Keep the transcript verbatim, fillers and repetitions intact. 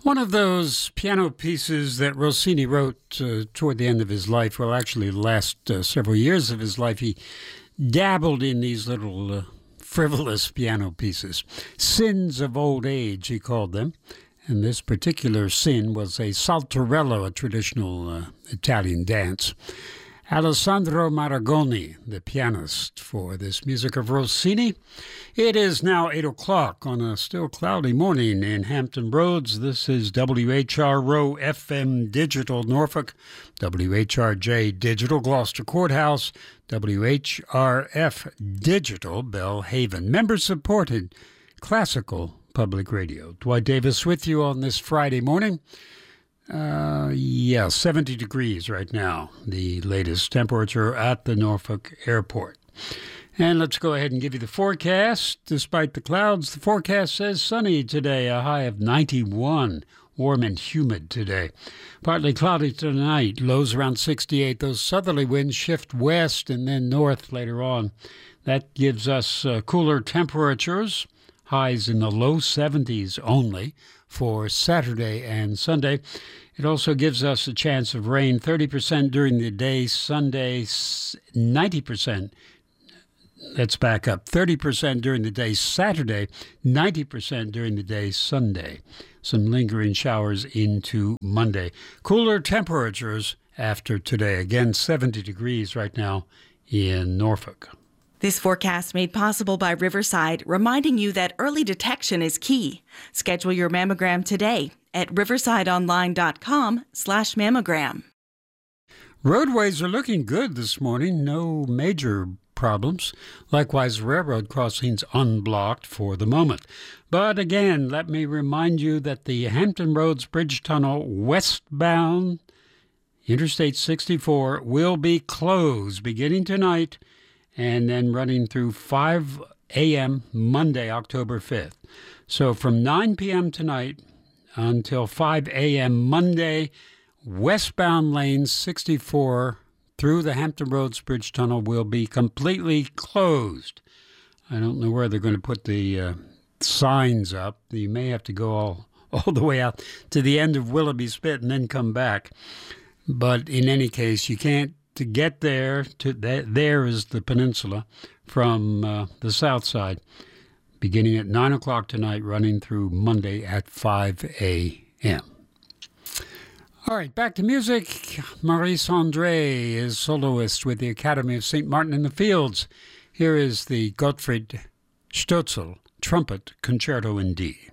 One of those piano pieces that Rossini wrote uh, toward the end of his life, well, actually the last uh, several years of his life, he dabbled in these little uh, frivolous piano pieces. Sins of old age, he called them. And this particular sin was a saltarello, a traditional uh, Italian dance. Alessandro Maragoni, the pianist for this music of Rossini. It is now eight o'clock on a still cloudy morning in Hampton Roads. This is W H R O F M Digital Norfolk, W H R J Digital Gloucester Courthouse, W H R F Digital Belhaven. Member-supported classical public radio. Dwight Davis with you on this Friday morning. Uh, yeah, seventy degrees right now, the latest temperature at the Norfolk Airport. And let's go ahead and give you the forecast. Despite the clouds, the forecast says sunny today, a high of ninety-one, warm and humid today. Partly cloudy tonight, lows around sixty-eight. Those southerly winds shift west and then north later on. That gives us uh, cooler temperatures, highs in the low seventies only for Saturday and Sunday. It also gives us a chance of rain, thirty percent during the day, Sunday, ninety percent. Let's back up, thirty percent during the day, Saturday, ninety percent during the day, Sunday. Some lingering showers into Monday. Cooler temperatures after today. Again, seventy degrees right now in Norfolk. This forecast made possible by Riverside, reminding you that early detection is key. Schedule your mammogram today at riversideonline.com slash mammogram. Roadways are looking good this morning. No major problems. Likewise, railroad crossings unblocked for the moment. But again, let me remind you that the Hampton Roads Bridge Tunnel westbound Interstate sixty-four will be closed beginning tonight and then running through five a.m. Monday, October fifth. So from nine p.m. tonight until five a.m. Monday, westbound lanes sixty-four through the Hampton Roads Bridge Tunnel will be completely closed. I don't know where they're going to put the uh, signs up. You may have to go all, all the way out to the end of Willoughby Spit and then come back. But in any case, you can't to get there. To that, there is the peninsula from uh, the south side, beginning at nine o'clock tonight, running through Monday at five a.m. All right, back to music. Maurice Andre is soloist with the Academy of Saint Martin in the Fields. Here is the Gottfried Stotzel Trumpet Concerto in D.